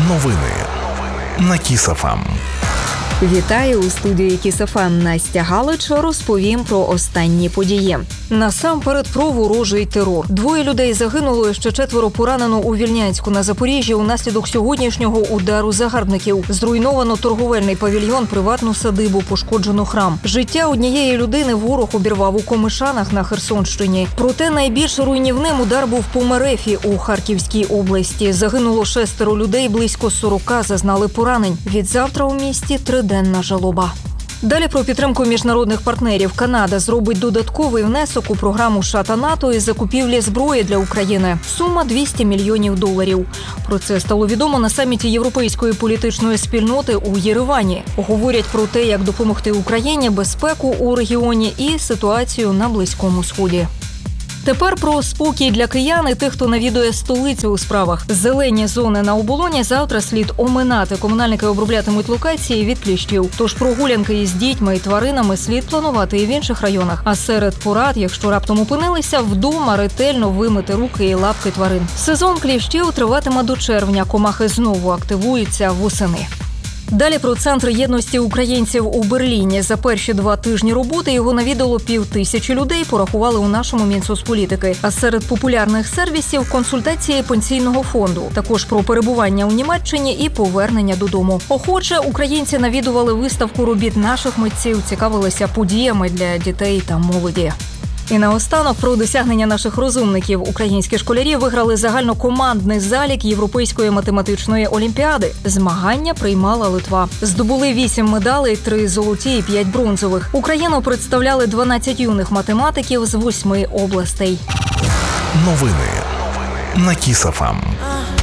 Новини на Kiss FM. Вітаю, у студії Kiss FM Настя Галич. Розповім про останні події. Насамперед про ворожий терор. 2 людей загинуло, ще 4 поранено у Вільнянську на Запоріжжі унаслідок сьогоднішнього удару загарбників. Зруйновано торговельний павільйон, приватну садибу, пошкоджено храм. Життя однієї людини ворог обірвав у Комишанах на Херсонщині. Проте найбільш руйнівним удар був по Мерефі у Харківській області. Загинуло 6 людей, близько 40 зазнали поранень. Відзавтра у місті 3-денна жалоба. Далі про підтримку міжнародних партнерів. Канада зробить додатковий внесок у програму США та НАТО із закупівлі зброї для України. Сума $200 мільйонів. Про це стало відомо на саміті Європейської політичної спільноти у Єревані. Говорять про те, як допомогти Україні, безпеку у регіоні і ситуацію на Близькому Сході. Тепер про спокій для киян і тих, хто навідує столицю у справах. Зелені зони на оболоні завтра слід оминати. Комунальники оброблятимуть локації від кліщів. Тож прогулянки із дітьми і тваринами слід планувати і в інших районах. А серед порад, якщо раптом опинилися, вдома ретельно вимити руки і лапки тварин. Сезон кліщів триватиме до червня. Комахи знову активуються восени. Далі про центр єдності українців у Берліні. За перші 2 тижні роботи його навідало 5000 людей, порахували у нашому Мінсоцполітики. А серед популярних сервісів – консультації пенсійного фонду. Також про перебування у Німеччині і повернення додому. Охоче українці навідували виставку робіт наших митців, цікавилися подіями для дітей та молоді. І наостанок про досягнення наших розумників. Українські школярі виграли загальнокомандний залік Європейської математичної олімпіади. Змагання приймала Литва. Здобули 8 медалей, 3 золоті і 5 бронзових. Україну представляли 12 юних математиків з 8 областей. Новини на Kiss FM.